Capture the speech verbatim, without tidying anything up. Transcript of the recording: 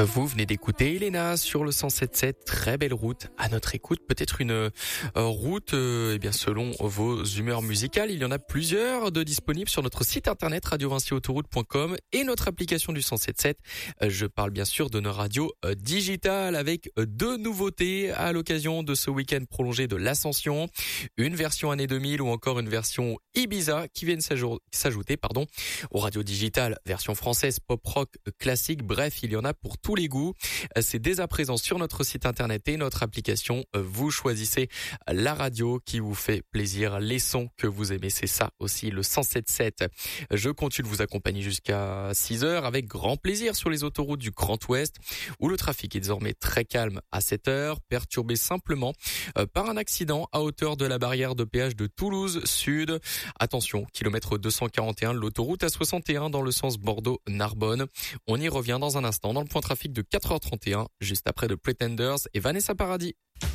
Vous venez d'écouter Elena sur le cent sept sept, très belle route à notre écoute, peut-être une euh, route euh, eh bien selon vos humeurs musicales, il y en a plusieurs de disponibles sur notre site internet radio vinci autoroute point com et notre application du cent sept sept. Euh, je parle bien sûr de nos radios euh, digitales avec euh, deux nouveautés à l'occasion de ce week-end prolongé de l'Ascension, une version année deux mille ou encore une version Ibiza qui viennent s'ajou- s'ajouter pardon aux radios digitales, version française, pop rock, classique, bref, il y en a pour tous les goûts. C'est dès à présent sur notre site internet et notre application. Vous choisissez la radio qui vous fait plaisir, les sons que vous aimez. C'est ça aussi, le cent sept sept. Je continue de vous accompagner jusqu'à six heures avec grand plaisir sur les autoroutes du Grand Ouest où le trafic est désormais très calme à cette heure, perturbé simplement par un accident à hauteur de la barrière de péage de Toulouse Sud. Attention, kilomètre deux cent quarante et un de l'autoroute A soixante et un dans le sens Bordeaux-Narbonne. On y revient dans un instant dans le point trafic de quatre heures trente et un, juste après The Pretenders et Vanessa Paradis.